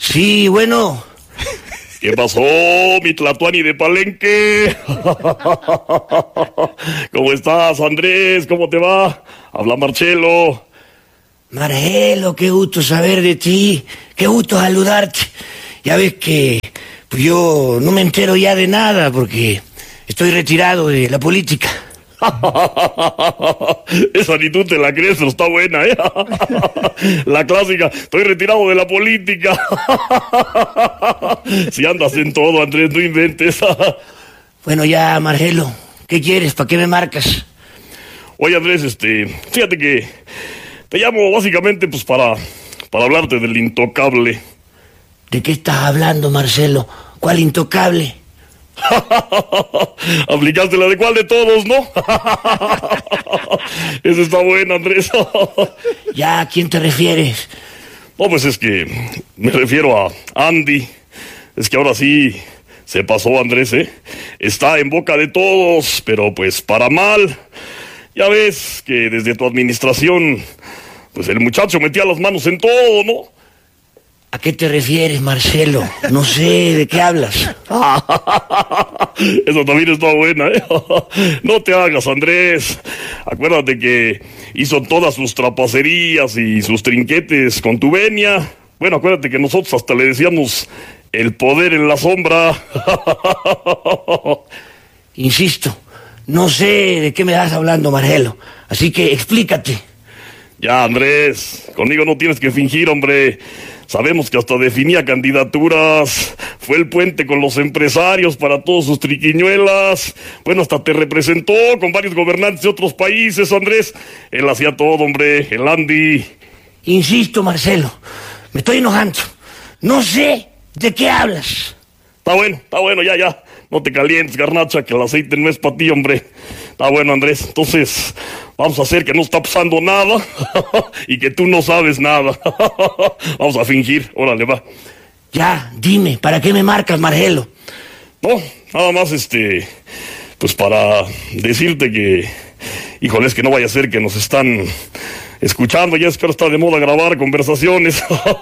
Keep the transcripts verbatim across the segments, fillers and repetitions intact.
Sí, bueno. ¿Qué pasó, mi Tlatuani de Palenque? ¿Cómo estás, Andrés? ¿Cómo te va? Habla Marcelo. Marcelo, qué gusto saber de ti. Qué gusto saludarte. Ya ves que pues yo no me entero ya de nada porque estoy retirado de la política. Esa ni tú te la crees, pero está buena, ¿eh? La clásica, estoy retirado de la política. Si andas en todo, Andrés, no inventes. Bueno, ya, Marcelo, ¿qué quieres? ¿Para qué me marcas? Oye, Andrés, este, fíjate que te llamo básicamente pues para, para hablarte del intocable. ¿De qué estás hablando, Marcelo? ¿Cuál intocable? Aplicaste la de cuál de todos, ¿no? Eso está bueno, Andrés. Ya, ¿a quién te refieres? No, pues es que me refiero a Andy. Es que ahora sí se pasó, Andrés, ¿eh? Está en boca de todos, pero pues para mal. Ya ves que desde tu administración, pues el muchacho metía las manos en todo, ¿no? ¿A qué te refieres, Marcelo? No sé, ¿de qué hablas? Eso también está buena, ¿eh? No te hagas, Andrés. Acuérdate que hizo todas sus trapacerías y sus trinquetes con tu venia. Bueno, acuérdate que nosotros hasta le decíamos el poder en la sombra. Insisto, no sé de qué me estás hablando, Marcelo. Así que explícate. Ya, Andrés, conmigo no tienes que fingir, hombre. Sabemos que hasta definía candidaturas, fue el puente con los empresarios para todos sus triquiñuelas, bueno, hasta te representó con varios gobernantes de otros países, Andrés. Él hacía todo, hombre, el Andy. Insisto, Marcelo, me estoy enojando. No sé de qué hablas. Está bueno, está bueno, ya, ya. No te calientes, garnacha, que el aceite no es para ti, hombre. Está bueno, Andrés. Entonces, vamos a hacer que no está pasando nada y que tú no sabes nada. Vamos a fingir. Órale, va. Ya, dime, ¿para qué me marcas, Marcelo? No, nada más, este... pues para decirte que... híjole, es que no vaya a ser que nos están escuchando. Ya es que ahora está de moda grabar conversaciones.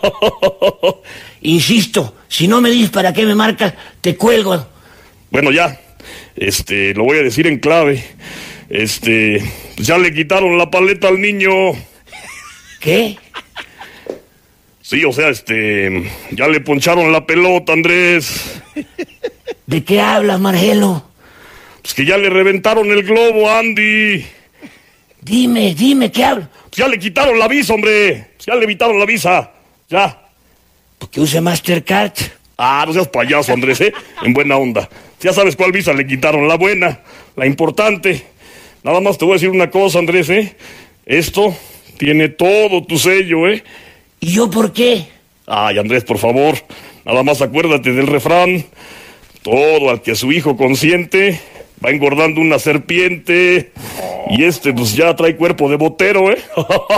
Insisto, si no me dices para qué me marcas, te cuelgo. Bueno, ya, este, lo voy a decir en clave. Este, pues ya le quitaron la paleta al niño. ¿Qué? Sí, o sea, este, ya le poncharon la pelota, Andrés. ¿De qué hablas, Marcelo? Pues que ya le reventaron el globo, Andy. Dime, dime, ¿qué hablas? Pues ya le quitaron la visa, hombre. Pues ya le evitaron la visa. Ya. Que use Mastercard. Ah, no seas payaso, Andrés, ¿eh? En buena onda. Ya sabes cuál visa le quitaron, la buena, la importante. Nada más te voy a decir una cosa, Andrés, ¿eh? Esto tiene todo tu sello, ¿eh? ¿Y yo por qué? Ay, Andrés, por favor, nada más acuérdate del refrán. Todo al que su hijo consiente va engordando una serpiente. Y este, pues ya trae cuerpo de botero, ¿eh?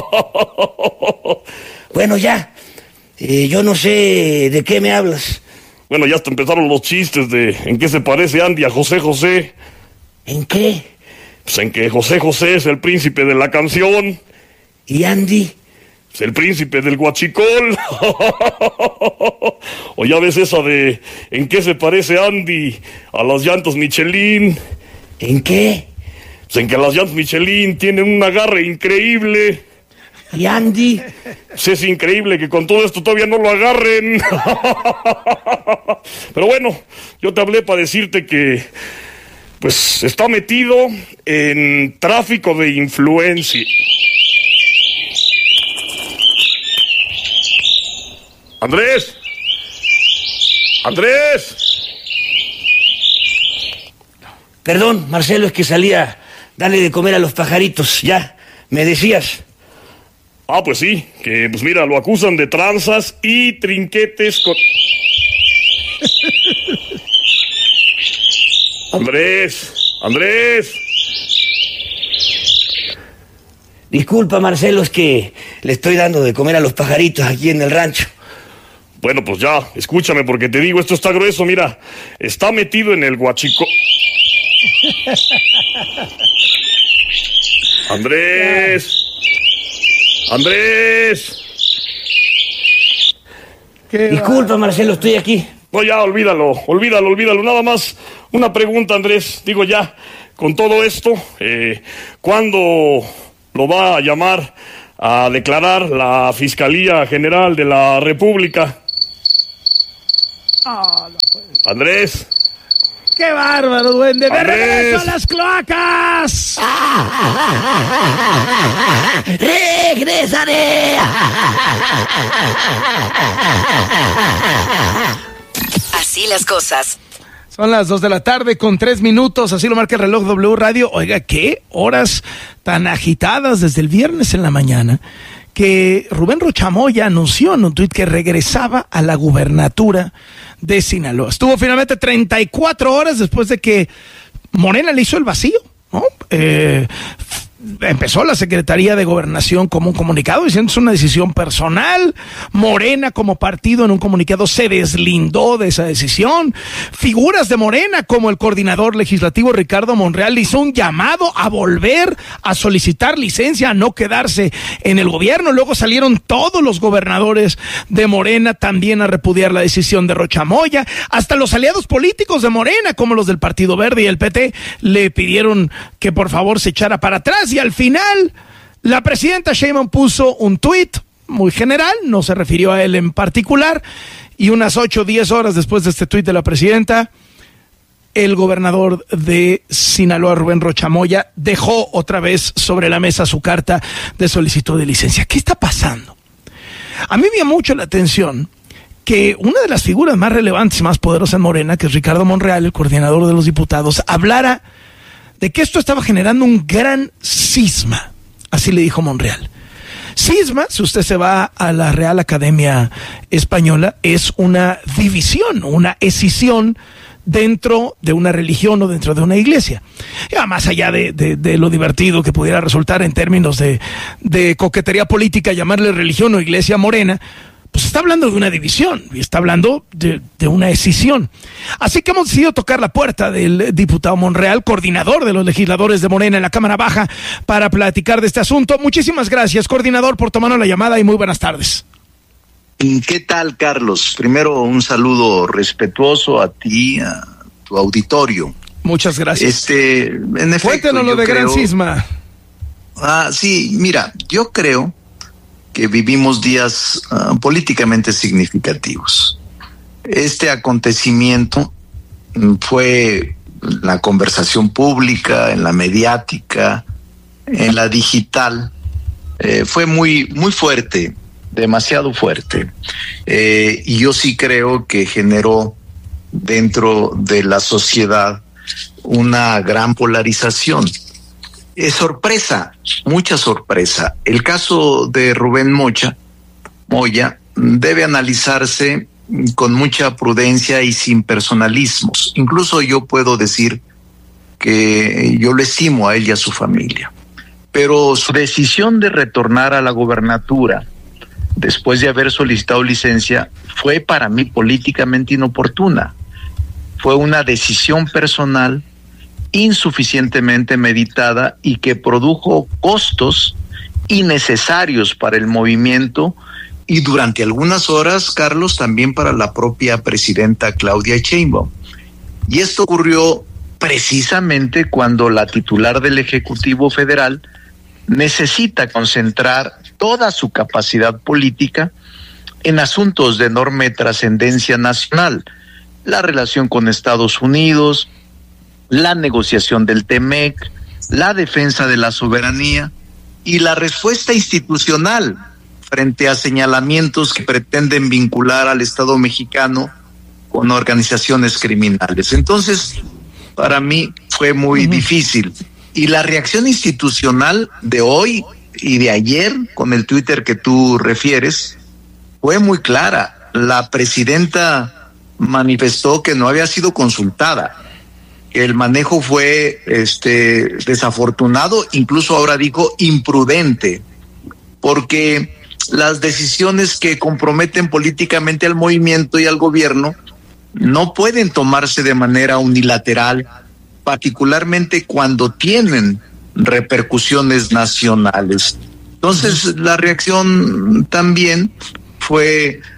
Bueno, ya. Eh, yo no sé de qué me hablas. Bueno, ya hasta empezaron los chistes de en qué se parece Andy a José José. ¿En qué? Pues en que José José es el príncipe de la canción. ¿Y Andy? Es el príncipe del guachicol. O ya ves esa de en qué se parece Andy a las llantas Michelin. ¿En qué? Pues en que las llantas Michelin tienen un agarre increíble. ¿Y Andy? Pues es increíble que con todo esto todavía no lo agarren. Pero bueno, yo te hablé para decirte que pues está metido en tráfico de influencia. Andrés. Andrés. Perdón, Marcelo, es que salía darle de comer a los pajaritos. Ya, me decías. Ah, pues sí, que pues mira, lo acusan de tranzas y trinquetes con... Andrés, Andrés. Disculpa, Marcelo, es que le estoy dando de comer a los pajaritos aquí en el rancho. Bueno, pues ya, escúchame porque te digo, esto está grueso, mira. Está metido en el guachico... Andrés. Andrés. Disculpa, va. Marcelo, estoy aquí. No, ya, olvídalo, olvídalo, olvídalo. Nada más una pregunta, Andrés. Digo, ya, con todo esto, eh, ¿cuándo lo va a llamar a declarar la Fiscalía General de la República? Oh, no puede. Andrés. ¡Qué bárbaro, duende! ¡De Andrés. regreso a las cloacas! ¡Regresaré! Así las cosas. Son las dos de la tarde con tres minutos, así lo marca el reloj W Radio. Oiga, ¿qué horas tan agitadas desde el viernes en la mañana? Que Rubén Rochamoya anunció en un tuit que regresaba a la gubernatura de Sinaloa. Estuvo finalmente treinta y cuatro horas después de que Morena le hizo el vacío, ¿no? Eh, empezó la Secretaría de Gobernación como un comunicado diciendo que es una decisión personal. Morena como partido en un comunicado se deslindó de esa decisión. Figuras de Morena como el coordinador legislativo Ricardo Monreal hizo un llamado a volver a solicitar licencia, a no quedarse en el gobierno. Luego salieron todos los gobernadores de Morena también a repudiar la decisión de Rochamoya. Hasta los aliados políticos de Morena como los del Partido Verde y el P T le pidieron que por favor se echara para atrás. Y al final, la presidenta Sheinbaum puso un tuit muy general, no se refirió a él en particular, y unas ocho o diez horas después de este tuit de la presidenta, el gobernador de Sinaloa, Rubén Rochamoya, dejó otra vez sobre la mesa su carta de solicitud de licencia. ¿Qué está pasando? A mí me llama mucho la atención que una de las figuras más relevantes y más poderosas en Morena, que es Ricardo Monreal, el coordinador de los diputados, hablara de que esto estaba generando un gran cisma, así le dijo Monreal. Cisma, si usted se va a la Real Academia Española, es una división, una escisión dentro de una religión o dentro de una iglesia. Ya más allá de, de, de lo divertido que pudiera resultar en términos de, de coquetería política llamarle religión o iglesia morena, pues está hablando de una división y está hablando de, de una escisión. Así que hemos decidido tocar la puerta del diputado Monreal, coordinador de los legisladores de Morena en la Cámara Baja, para platicar de este asunto. Muchísimas gracias, coordinador, por tomarnos la llamada y muy buenas tardes. ¿Qué tal, Carlos? Primero, un saludo respetuoso a ti, a tu auditorio. Muchas gracias. Este, en efecto, cuéntanos lo de creo... Gran Cisma. Ah, sí, mira, yo creo que vivimos días uh, políticamente significativos. Este acontecimiento fue la conversación pública, en la mediática, en la digital, eh, fue muy, muy fuerte, demasiado fuerte. Eh, y yo sí creo que generó dentro de la sociedad una gran polarización. Es sorpresa, mucha sorpresa. El caso de Rubén Mocha, Moya debe analizarse con mucha prudencia y sin personalismos. Incluso yo puedo decir que yo lo estimo a él y a su familia. Pero su decisión de retornar a la gobernatura después de haber solicitado licencia fue para mí políticamente inoportuna. Fue una decisión personal insuficientemente meditada y que produjo costos innecesarios para el movimiento y durante algunas horas, Carlos, también para la propia presidenta Claudia Sheinbaum. Y esto ocurrió precisamente cuando la titular del Ejecutivo Federal necesita concentrar toda su capacidad política en asuntos de enorme trascendencia nacional, la relación con Estados Unidos, la negociación del T-M E C, la defensa de la soberanía y la respuesta institucional frente a señalamientos que pretenden vincular al Estado mexicano con organizaciones criminales. Entonces, para mí fue muy uh-huh. difícil. Y la reacción institucional de hoy y de ayer, con el Twitter que tú refieres, fue muy clara. La presidenta manifestó que no había sido consultada, que el manejo fue este desafortunado, incluso ahora dijo imprudente, porque las decisiones que comprometen políticamente al movimiento y al gobierno no pueden tomarse de manera unilateral, particularmente cuando tienen repercusiones nacionales. Entonces, la reacción también fue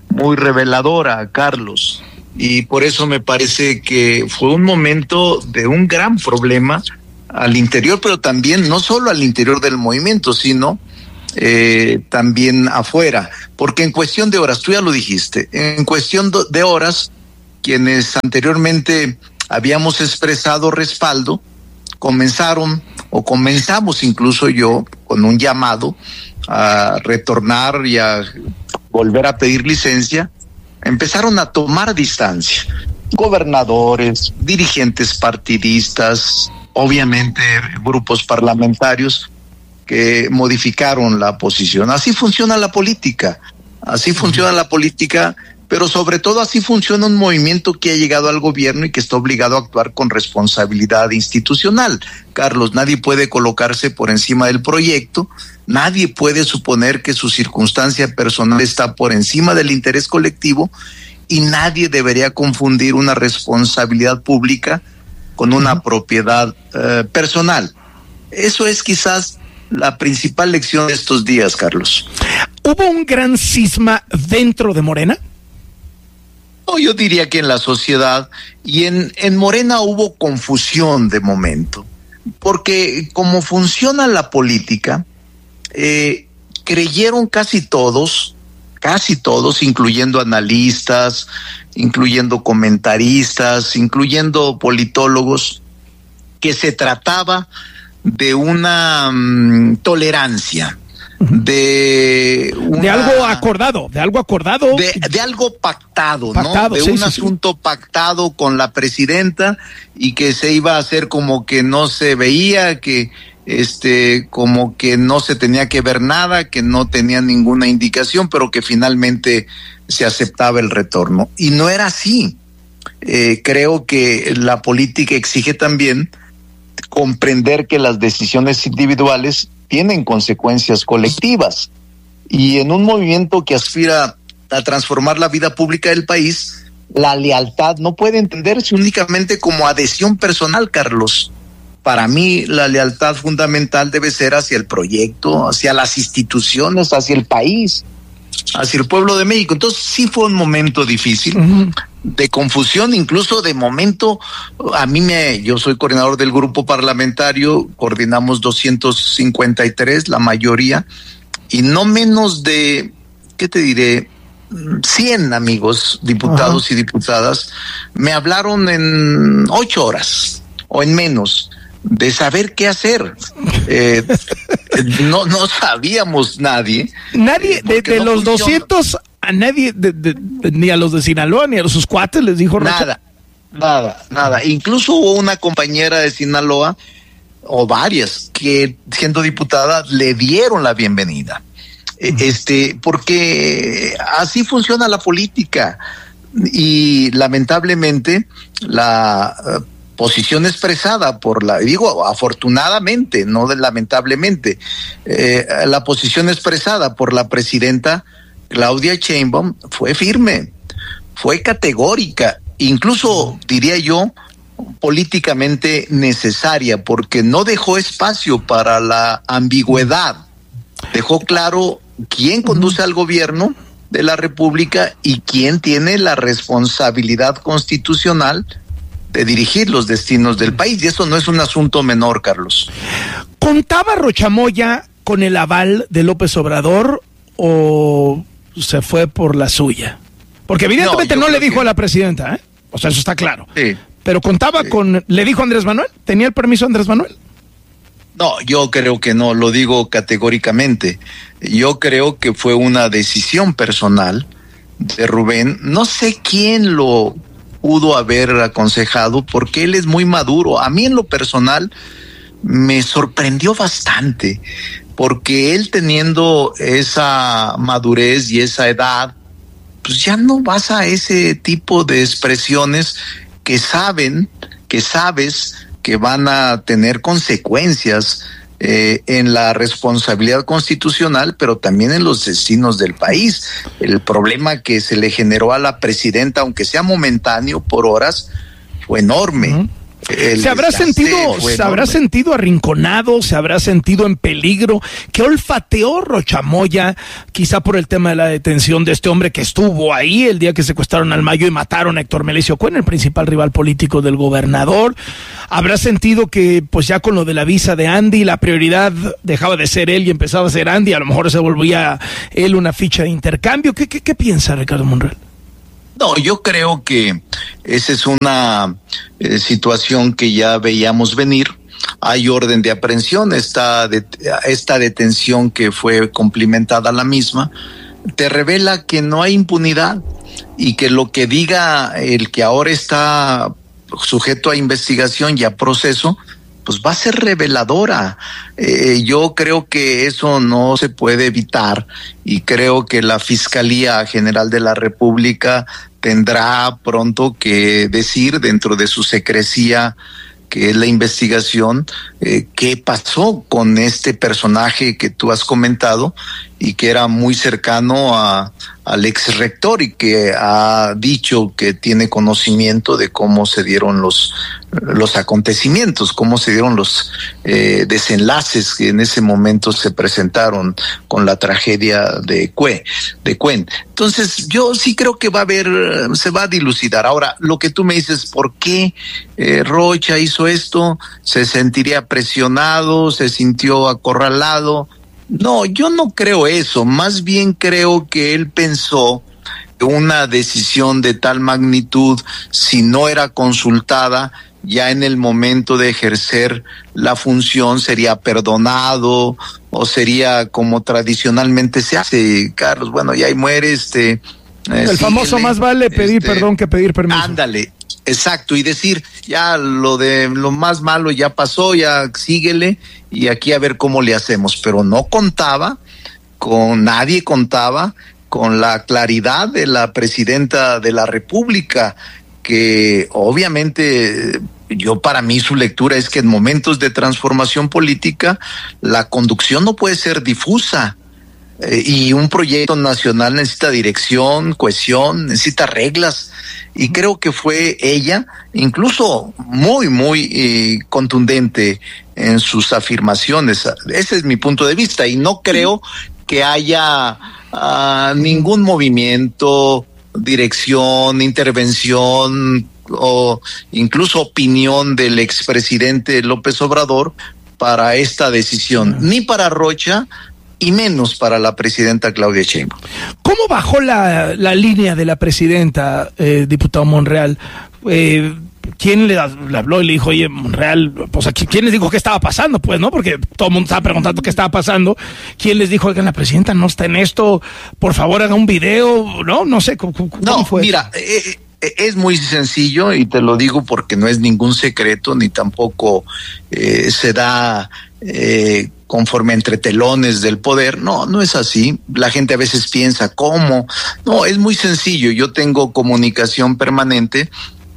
muy reveladora, Carlos, y por eso me parece que fue un momento de un gran problema al interior, pero también no solo al interior del movimiento, sino eh, también afuera, porque en cuestión de horas, tú ya lo dijiste, en cuestión de horas, quienes anteriormente habíamos expresado respaldo, comenzaron, o comenzamos incluso yo, con un llamado a retornar y a volver a pedir licencia, empezaron a tomar distancia. Gobernadores, dirigentes partidistas, obviamente grupos parlamentarios que modificaron la posición. Así funciona la política, así funciona la política, pero sobre todo así funciona un movimiento que ha llegado al gobierno y que está obligado a actuar con responsabilidad institucional. Carlos, nadie puede colocarse por encima del proyecto, nadie puede suponer que su circunstancia personal está por encima del interés colectivo y nadie debería confundir una responsabilidad pública con una uh-huh. propiedad eh, personal. Eso es quizás la principal lección de estos días, Carlos. ¿Hubo un gran cisma dentro de Morena? No, yo diría que en la sociedad y en, en Morena hubo confusión de momento, porque como funciona la política, eh, creyeron casi todos, casi todos, incluyendo analistas, incluyendo comentaristas, incluyendo politólogos, que se trataba de una um, tolerancia, de una, de algo acordado, de algo acordado, de, de algo pactado, pactado ¿no? De sí, un sí, asunto sí. pactado con la presidenta y que se iba a hacer como que no se veía, que este, como que no se tenía que ver nada, que no tenía ninguna indicación, pero que finalmente se aceptaba el retorno. Y no era así. Eh, creo que la política exige también comprender que las decisiones individuales tienen consecuencias colectivas, y en un movimiento que aspira a transformar la vida pública del país, la lealtad no puede entenderse únicamente como adhesión personal, Carlos. Para mí la lealtad fundamental debe ser hacia el proyecto, hacia las instituciones, hacia el país, hacia el pueblo de México. Entonces sí fue un momento difícil, uh-huh. de confusión, incluso de momento. A mí me, yo soy coordinador del grupo parlamentario, coordinamos doscientos cincuenta y tres, la mayoría, y no menos de, ¿qué te diré? cien amigos, diputados uh-huh. y diputadas, me hablaron en ocho horas o en menos de saber qué hacer. Eh, no, no sabíamos nadie. Nadie, de, de no los funciona. doscientos, a nadie, de, de, de, ni a los de Sinaloa, ni a sus cuates les dijo nada, nada, nada. Incluso hubo una compañera de Sinaloa, o varias, que siendo diputada le dieron la bienvenida. Uh-huh. Este, porque así funciona la política. Y lamentablemente la uh, posición expresada por la, digo afortunadamente, no de lamentablemente, eh, la posición expresada por la presidenta Claudia Sheinbaum fue firme, fue categórica, incluso diría yo políticamente necesaria, porque no dejó espacio para la ambigüedad, dejó claro quién conduce al gobierno de la República y quién tiene la responsabilidad constitucional de dirigir los destinos del país, y eso no es un asunto menor, Carlos. ¿Contaba Rochamoya con el aval de López Obrador o se fue por la suya? Porque evidentemente no, no le dijo que... a la presidenta, ¿eh? O sea, eso está claro. Sí. Pero contaba sí. con, ¿le dijo Andrés Manuel? ¿Tenía el permiso Andrés Manuel? No, yo creo que no, lo digo categóricamente. Yo creo que fue una decisión personal de Rubén. No sé quién lo pudo haber aconsejado, porque él es muy maduro. A mí en lo personal me sorprendió bastante, porque él teniendo esa madurez y esa edad, pues ya no vas a ese tipo de expresiones que saben, que sabes que van a tener consecuencias eh, en la responsabilidad constitucional, pero también en los destinos del país. El problema que se le generó a la presidenta, aunque sea momentáneo por horas, fue enorme. Uh-huh. El ¿Se habrá sentido, se habrá sentido arrinconado, se habrá sentido en peligro? ¿Qué olfateó Rochamoya? Quizá por el tema de la detención de este hombre que estuvo ahí el día que secuestraron al Mayo y mataron a Héctor Melesio Cuen, el principal rival político del gobernador. ¿Habrá sentido que, pues ya con lo de la visa de Andy, la prioridad dejaba de ser él y empezaba a ser Andy? A lo mejor se volvía él una ficha de intercambio. ¿Qué, qué, qué piensa Ricardo Monreal? No, yo creo que esa es una eh, situación que ya veíamos venir. Hay orden de aprehensión, esta, de, esta detención que fue complementada a la misma, te revela que no hay impunidad y que lo que diga el que ahora está sujeto a investigación y a proceso, pues va a ser reveladora. Eh, yo creo que eso no se puede evitar y creo que la Fiscalía General de la República tendrá pronto que decir dentro de su secrecía, que es la investigación, eh, qué pasó con este personaje que tú has comentado y que era muy cercano a, al ex rector y que ha dicho que tiene conocimiento de cómo se dieron los, los acontecimientos, cómo se dieron los eh, desenlaces que en ese momento se presentaron con la tragedia de Cue, de Cuen. Entonces, yo sí creo que va a haber, se va a dilucidar. Ahora, lo que tú me dices, ¿por qué eh, Rocha hizo esto? ¿Se sentiría presionado? ¿Se sintió acorralado? No, yo no creo eso. Más bien creo que él pensó que una decisión de tal magnitud, si no era consultada, ya en el momento de ejercer la función sería perdonado o sería como tradicionalmente se hace, Carlos, bueno, ya ahí muere, este... Eh, el síguele, famoso más vale pedir este, perdón que pedir permiso. Ándale, exacto, y decir, ya lo de lo más malo ya pasó, ya síguele, y aquí a ver cómo le hacemos, pero no contaba con, nadie contaba con la claridad de la presidenta de la República, que obviamente yo para mí su lectura es que en momentos de transformación política la conducción no puede ser difusa eh, y un proyecto nacional necesita dirección, cohesión, necesita reglas y creo que fue ella incluso muy muy eh, contundente en sus afirmaciones. Ese es mi punto de vista y no creo que haya uh, ningún movimiento, dirección, intervención o incluso opinión del expresidente López Obrador para esta decisión, ni para Rocha y menos para la presidenta Claudia Sheinbaum. ¿Cómo bajó la, la línea de la presidenta, eh, diputado Monreal? Eh, ¿Quién le, le habló y le dijo, oye, Monreal, pues aquí, ¿quién les dijo qué estaba pasando? Pues, ¿no? Porque todo el mundo estaba preguntando qué estaba pasando. ¿Quién les dijo, oigan, la presidenta no está en esto, por favor haga un video? No, no sé, ¿cómo, cómo no, fue? Mira, eh, es muy sencillo y te lo digo porque no es ningún secreto ni tampoco eh, se da eh, conforme entre telones del poder. No, no es así. La gente a veces piensa, ¿cómo? No, es muy sencillo. Yo tengo comunicación permanente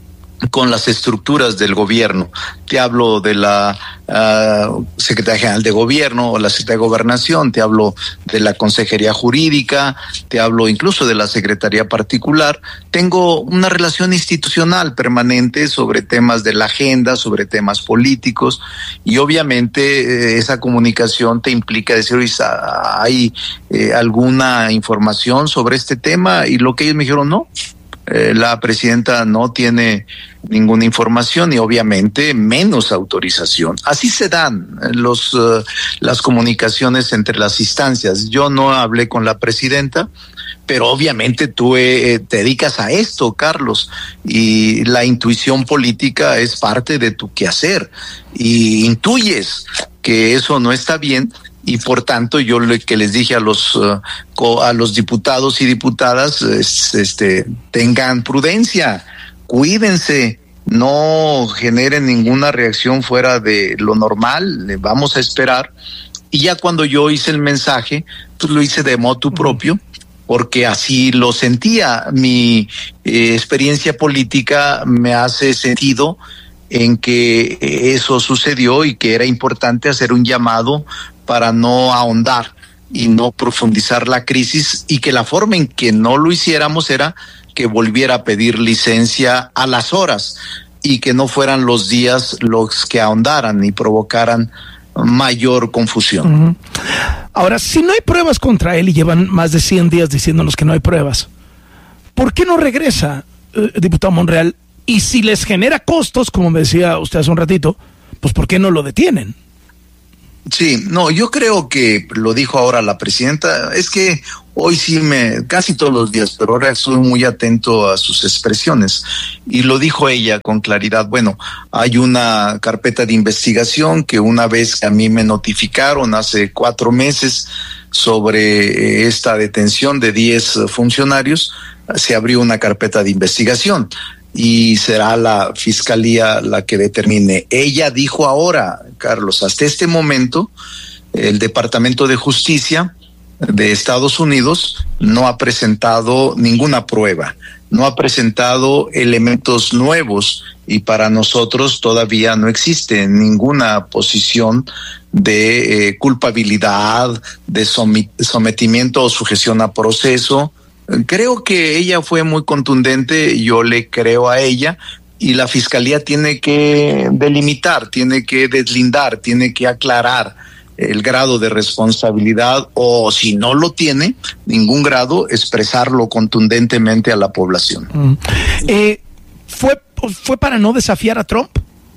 con las estructuras del gobierno. Te hablo de la uh, Secretaría General de Gobierno o la Secretaría de Gobernación, te hablo de la Consejería Jurídica, te hablo incluso de la Secretaría Particular. Tengo una relación institucional permanente sobre temas de la agenda, sobre temas políticos y obviamente eh, esa comunicación te implica decir, ¿hay eh, alguna información sobre este tema? Y lo que ellos me dijeron, no. Eh, la presidenta no tiene ninguna información y obviamente menos autorización. Así se dan los uh, las comunicaciones entre las instancias. Yo no hablé con la presidenta, pero obviamente tú eh, te dedicas a esto, Carlos, y la intuición política es parte de tu quehacer y intuyes que eso no está bien. Y por tanto yo lo que les dije a los uh, a los diputados y diputadas es, este tengan prudencia, cuídense, no generen ninguna reacción fuera de lo normal, vamos a esperar. Y ya cuando yo hice el mensaje, pues lo hice de motu propio, porque así lo sentía. Mi eh, experiencia política me hace sentido en que eso sucedió y que era importante hacer un llamado para no ahondar y no profundizar la crisis y que la forma en que no lo hiciéramos era que volviera a pedir licencia a las horas. y que no fueran los días los que ahondaran y provocaran mayor confusión. Uh-huh. Ahora, si no hay pruebas contra él y llevan más de cien días diciéndonos que no hay pruebas, ¿por qué no regresa, eh, diputado Monreal? Y si les genera costos, como me decía usted hace un ratito, pues ¿por qué no lo detienen? Sí, no, yo creo que lo dijo ahora la presidenta, es que hoy sí me, casi todos los días, pero ahora estoy muy atento a sus expresiones, y lo dijo ella con claridad. Bueno, hay una carpeta de investigación que una vez que a mí me notificaron hace cuatro meses sobre esta detención de diez funcionarios, se abrió una carpeta de investigación y será la fiscalía la que determine. Ella dijo ahora, Carlos, hasta este momento el Departamento de Justicia de Estados Unidos no ha presentado ninguna prueba, no ha presentado elementos nuevos, y para nosotros todavía no existe ninguna posición de eh, culpabilidad, de sometimiento o sujeción a proceso. Creo que ella fue muy contundente, yo le creo a ella, y la fiscalía tiene que delimitar, tiene que deslindar, tiene que aclarar el grado de responsabilidad, o si no lo tiene, ningún grado, expresarlo contundentemente a la población. Mm. Eh, ¿fue, ¿Fue para no desafiar a Trump?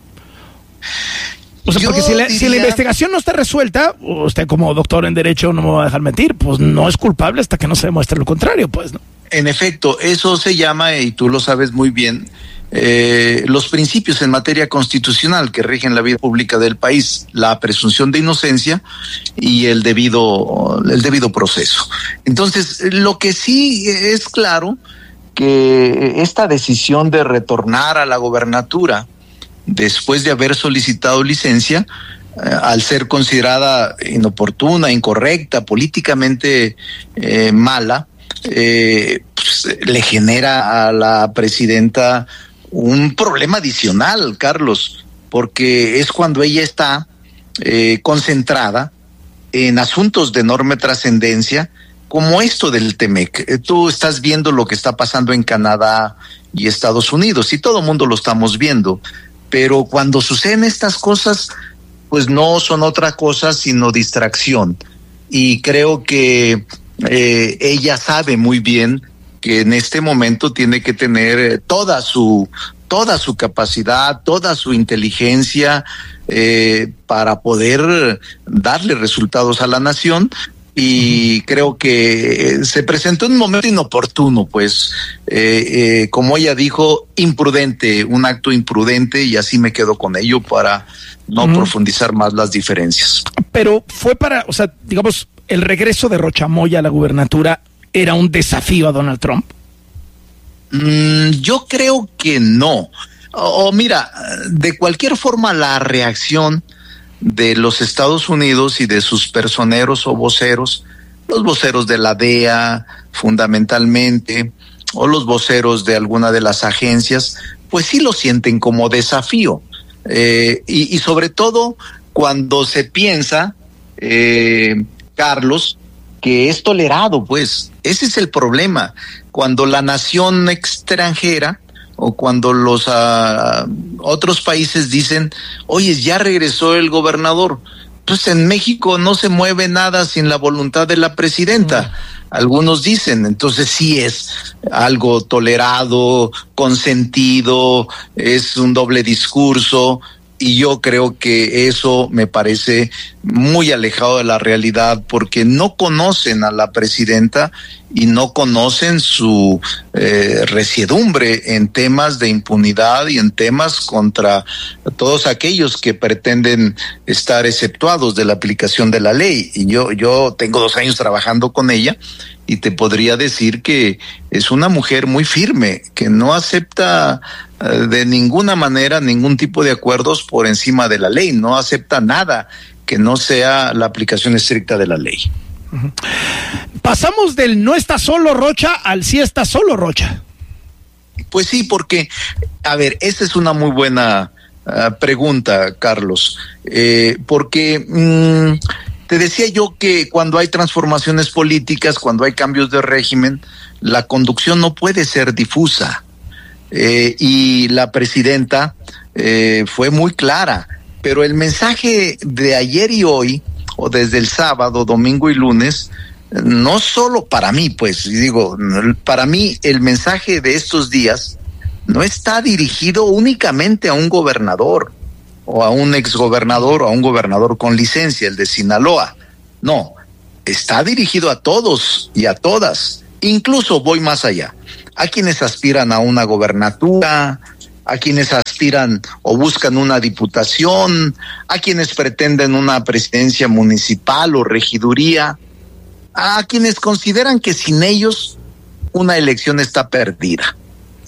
O sea, Yo porque si la, diría... si la investigación no está resuelta, usted como doctor en Derecho no me va a dejar mentir, pues no es culpable hasta que no se demuestre lo contrario, pues, ¿no? En efecto, eso se llama, y tú lo sabes muy bien, eh, los principios en materia constitucional que rigen la vida pública del país, la presunción de inocencia y el debido, el debido proceso. Entonces, lo que sí es claro, que esta decisión de retornar a la gobernatura después de haber solicitado licencia, eh, al ser considerada inoportuna, incorrecta, políticamente eh, mala, eh, pues, le genera a la presidenta un problema adicional, Carlos, porque es cuando ella está eh, concentrada en asuntos de enorme trascendencia, como esto del Temec. Eh, tú estás viendo lo que está pasando en Canadá y Estados Unidos, y todo el mundo lo estamos viendo. Pero cuando suceden estas cosas, pues no son otra cosa sino distracción. Y creo que eh, ella sabe muy bien que en este momento tiene que tener toda su toda su capacidad, toda su inteligencia eh, para poder darle resultados a la nación. Y creo que se presentó en un momento inoportuno, pues, eh, eh, como ella dijo, imprudente, un acto imprudente, y así me quedo con ello para no mm. profundizar más las diferencias. Pero fue para, o sea, digamos, el regreso de Rochamoya a la gubernatura era un desafío a Donald Trump. Mm, yo creo que no. O, o mira, de cualquier forma la reacción de los Estados Unidos y de sus personeros o voceros, los voceros de la D E A fundamentalmente, o los voceros de alguna de las agencias, pues sí lo sienten como desafío. Eh, y, y sobre todo cuando se piensa, eh, Carlos, que es tolerado, pues, ese es el problema. Cuando la nación extranjera o cuando los uh, otros países dicen, oye, ya regresó el gobernador, pues en México no se mueve nada sin la voluntad de la presidenta. Mm. Algunos dicen, entonces sí es algo tolerado, consentido, es un doble discurso, y yo creo que eso me parece muy alejado de la realidad, porque no conocen a la presidenta y no conocen su eh, resiedumbre en temas de impunidad y en temas contra todos aquellos que pretenden estar exceptuados de la aplicación de la ley. Y yo, yo tengo dos años trabajando con ella, y te podría decir que es una mujer muy firme, que no acepta uh, de ninguna manera ningún tipo de acuerdos por encima de la ley, no acepta nada que no sea la aplicación estricta de la ley. Uh-huh. Pasamos del no está solo Rocha al sí está solo Rocha. Pues sí, porque, a ver, esta es una muy buena uh, pregunta, Carlos, eh, porque... Mmm, te decía yo que cuando hay transformaciones políticas, cuando hay cambios de régimen, la conducción no puede ser difusa. eh, y la presidenta eh, fue muy clara, pero el mensaje de ayer y hoy, o desde el sábado, domingo y lunes, no solo para mí, pues digo, para mí el mensaje de estos días no está dirigido únicamente a un gobernador o a un exgobernador o a un gobernador con licencia, el de Sinaloa. No, está dirigido a todos y a todas. Incluso voy más allá, a quienes aspiran a una gobernatura, a quienes aspiran o buscan una diputación, a quienes pretenden una presidencia municipal o regiduría, a quienes consideran que sin ellos una elección está perdida,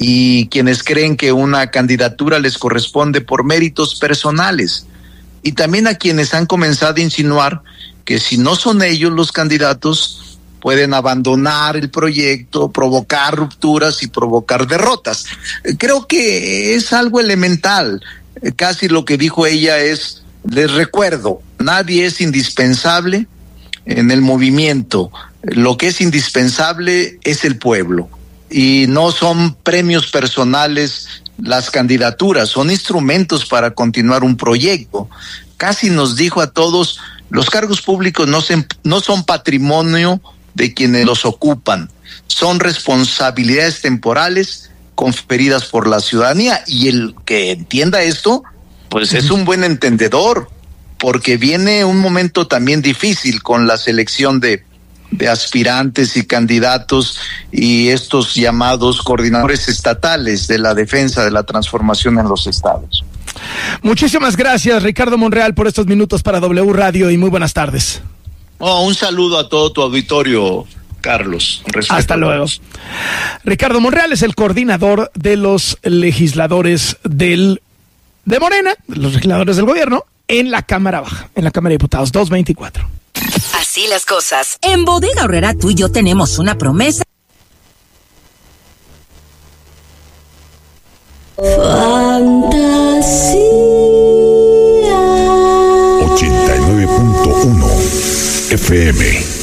y quienes creen que una candidatura les corresponde por méritos personales, y también a quienes han comenzado a insinuar que si no son ellos los candidatos, pueden abandonar el proyecto, provocar rupturas y provocar derrotas. Creo que es algo elemental. Casi lo que dijo ella es, les recuerdo, nadie es indispensable en el movimiento. Lo que es indispensable es el pueblo. Y no son premios personales las candidaturas, son instrumentos para continuar un proyecto. Casi nos dijo a todos, los cargos públicos no, se, no son patrimonio de quienes los ocupan, son responsabilidades temporales conferidas por la ciudadanía, y el que entienda esto, pues es un buen entendedor, porque viene un momento también difícil con la selección de, de aspirantes y candidatos y estos llamados coordinadores estatales de la defensa de la transformación en los estados. Muchísimas gracias, Ricardo Monreal, por estos minutos para W Radio y muy buenas tardes. Oh, un saludo a todo tu auditorio, Carlos. Respeto. Hasta luego. Ricardo Monreal es el coordinador de los legisladores del de Morena, los legisladores del gobierno, en la Cámara Baja, en la Cámara de Diputados, doscientos veinticuatro. Así las cosas. En Bodega Aurrera tú y yo tenemos una promesa. Fantasía. ochenta y nueve punto uno F M